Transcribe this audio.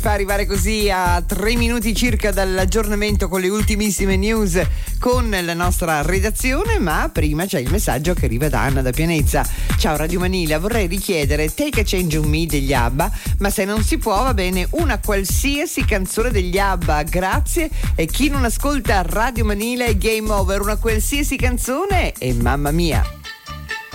fa arrivare così a 3 minuti circa dall'aggiornamento con le ultimissime news con la nostra redazione, ma prima c'è il messaggio che arriva da Anna da Pianezza. Ciao Radio Manila, vorrei richiedere Take a Change on Me degli ABBA, ma se non si può va bene una qualsiasi canzone degli ABBA, grazie. E chi non ascolta Radio Manila è game over, una qualsiasi canzone e mamma mia.